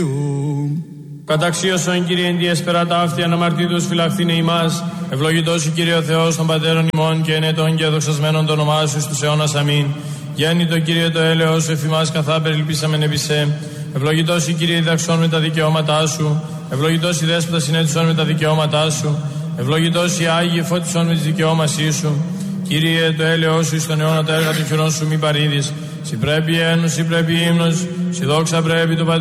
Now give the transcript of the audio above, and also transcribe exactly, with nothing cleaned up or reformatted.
Καταξίωσον Κύριε εν τη εσπεράτα αυτή αναμαρτήτως φυλαχθήνε ημάς, ευλογητός η Κύριε ο Θεός των πατέρων ημών και ενετών και δοξασμένων το όνομά σου στους αιώνας αμήν. Γέννητο Κύριε το έλεος σου εφημάς καθά περιλυπήσαμεν επί σε. Ευλογητός η Κύριε διδαξών με τα δικαιώματά σου, ευλογητός η Δέσποτα συνέτουσον με τα δικαιώματά σου, ευλογητός η Άγιε φώτισον με τις δικαιώμασή σου. Κύριε το έλεος σου εις τον αιώνα τα έργα του χειρών σου μη παρήδεις. Συ πρέπει ένους, συ πρέπει ύμνος, συ δόξα πρέπει το Πατρί